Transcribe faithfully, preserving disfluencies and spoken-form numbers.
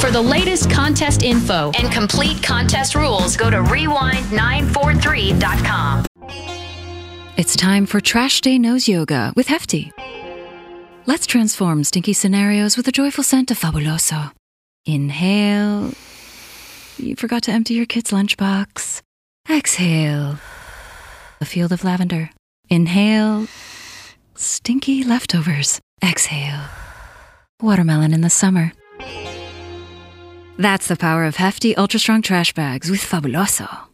For the latest contest info and complete contest rules, go to rewind nine four three dot com. It's time for Trash Day Nose Yoga with Hefty. Let's transform stinky scenarios with the joyful scent of Fabuloso. Inhale. You forgot to empty your kid's lunchbox. Exhale. A field of lavender. Inhale. Stinky leftovers. Exhale. Watermelon in the summer. That's the power of Hefty Ultra Strong Trash Bags with Fabuloso.